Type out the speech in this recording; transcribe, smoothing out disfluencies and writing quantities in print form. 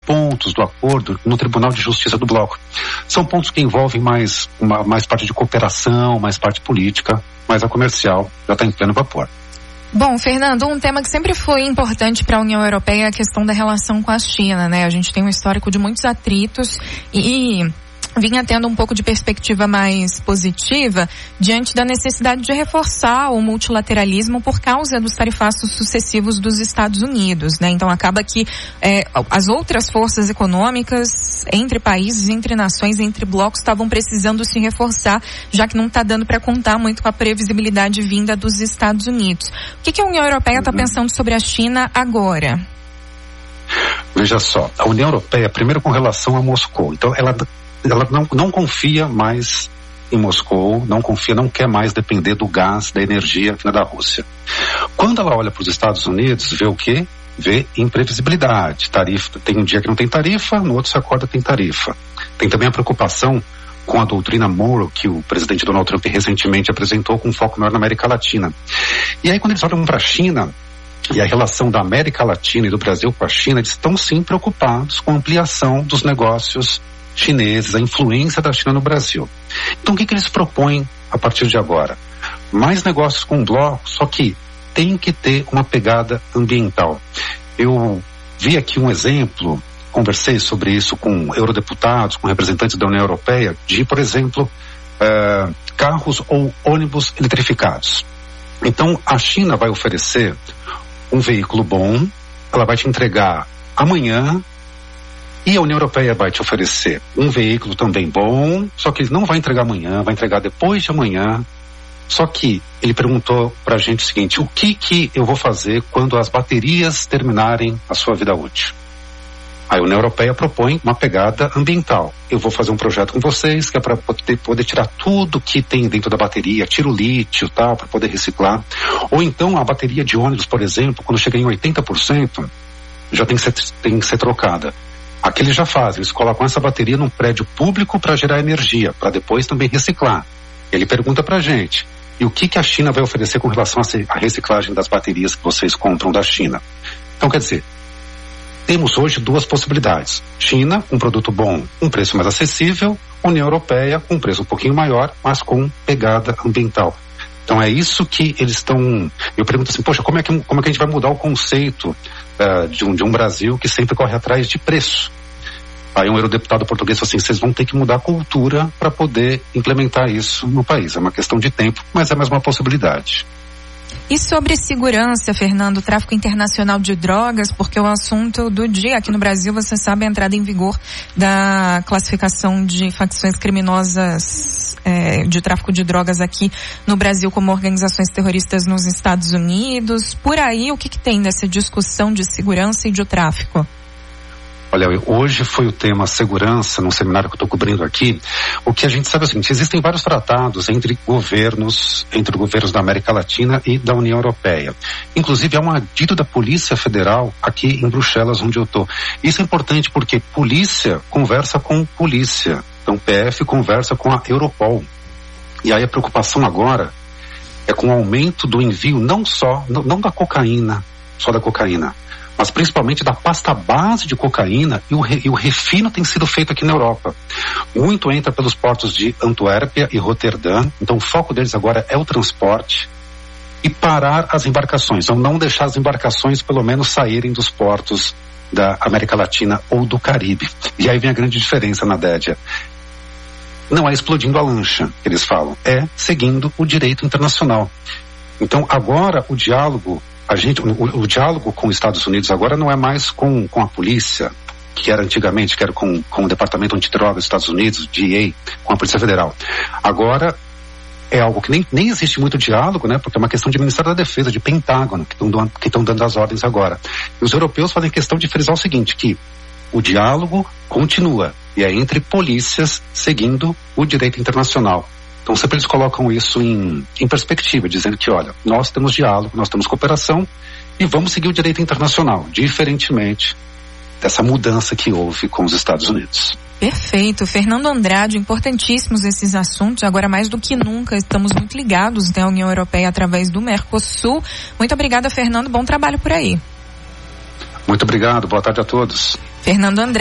pontos do acordo no Tribunal de Justiça do Bloco. São pontos que envolvem mais parte de cooperação, mais parte política, mas a comercial já está em pleno vapor. Bom, Fernando, um tema que sempre foi importante para a União Europeia é a questão da relação com a China, né? A gente tem um histórico de muitos atritos e vinha tendo um pouco de perspectiva mais positiva diante da necessidade de reforçar o multilateralismo por causa dos tarifaços sucessivos dos Estados Unidos, né? Então acaba que as outras forças econômicas entre países, entre nações, entre blocos estavam precisando se reforçar, já que não está dando para contar muito com a previsibilidade vinda dos Estados Unidos. O que a União Europeia está pensando sobre a China agora? Veja só, a União Europeia, primeiro com relação a Moscou, então ela não confia mais em Moscou, não quer mais depender do gás, da energia vinda da Rússia. Quando ela olha para os Estados Unidos, vê o quê? Vê imprevisibilidade, tarifa. Tem um dia que não tem tarifa, no outro se acorda tem tarifa. Tem também a preocupação com a doutrina Monroe, que o presidente Donald Trump recentemente apresentou com foco maior na América Latina. E aí quando eles olham para a China e a relação da América Latina e do Brasil com a China, eles estão sim preocupados com a ampliação dos negócios chineses, a influência da China no Brasil. Então o que eles propõem a partir de agora? Mais negócios com o bloco, só que tem que ter uma pegada ambiental. Eu vi aqui um exemplo, conversei sobre isso com eurodeputados, com representantes da União Europeia, de, por exemplo, carros ou ônibus eletrificados. Então a China vai oferecer um veículo bom, ela vai te entregar amanhã, e a União Europeia vai te oferecer um veículo também bom, só que ele não vai entregar amanhã, vai entregar depois de amanhã. Só que ele perguntou pra gente o seguinte: o que eu vou fazer quando as baterias terminarem a sua vida útil? A União Europeia propõe uma pegada ambiental. Eu vou fazer um projeto com vocês que é para poder tirar tudo que tem dentro da bateria, tira o lítio e tal, para poder reciclar. Ou então a bateria de ônibus, por exemplo, quando chega em 80%, já tem que ser trocada. Aqui eles já fazem, eles colocam essa bateria num prédio público para gerar energia, para depois também reciclar. Ele pergunta pra gente, e o que a China vai oferecer com relação à reciclagem das baterias que vocês compram da China? Então, quer dizer, temos hoje duas possibilidades. China, um produto bom, um preço mais acessível. União Europeia, um preço um pouquinho maior, mas com pegada ambiental. Então é isso que eles estão... Eu pergunto assim, poxa, como é que a gente vai mudar o conceito de um Brasil que sempre corre atrás de preço? Aí um eurodeputado português falou assim, vocês vão ter que mudar a cultura para poder implementar isso no país. É uma questão de tempo, mas é mais uma possibilidade. E sobre segurança, Fernando, tráfico internacional de drogas, porque o assunto do dia aqui no Brasil, você sabe, a entrada em vigor da classificação de facções criminosas de tráfico de drogas aqui no Brasil como organizações terroristas nos Estados Unidos. Por aí, o que tem dessa discussão de segurança e de tráfico? Olha, hoje foi o tema segurança, num seminário que eu estou cobrindo aqui. O que a gente sabe é o seguinte, existem vários tratados entre governos da América Latina e da União Europeia. Inclusive, há um adito da Polícia Federal aqui em Bruxelas, onde eu estou. Isso é importante porque polícia conversa com polícia. Então, PF conversa com a Europol. E aí a preocupação agora é com o aumento do envio, não da cocaína, só da cocaína, mas principalmente da pasta base de cocaína, e o refino tem sido feito aqui na Europa. Muito entra pelos portos de Antuérpia e Roterdã, então o foco deles agora é o transporte e parar as embarcações, ou não deixar as embarcações pelo menos saírem dos portos da América Latina ou do Caribe. E aí vem a grande diferença, Nadédia. Não é explodindo a lancha, que eles falam, é seguindo o direito internacional. Então agora o diálogo o diálogo com os Estados Unidos agora não é mais com a polícia, que era antigamente, que era com o Departamento Antidrogas dos Estados Unidos, DEA, com a Polícia Federal. Agora é algo que nem existe muito diálogo, né? Porque é uma questão de Ministério da Defesa, de Pentágono, que estão dando as ordens agora. E os europeus fazem questão de frisar o seguinte, que o diálogo continua, e é entre polícias seguindo o direito internacional. Então sempre eles colocam isso em perspectiva, dizendo que, olha, nós temos diálogo, nós temos cooperação e vamos seguir o direito internacional, diferentemente dessa mudança que houve com os Estados Unidos. Perfeito. Fernando Andrade, importantíssimos esses assuntos, agora mais do que nunca estamos muito ligados à União Europeia através do Mercosul. Muito obrigada, Fernando, bom trabalho por aí. Muito obrigado, boa tarde a todos. Fernando Andrade.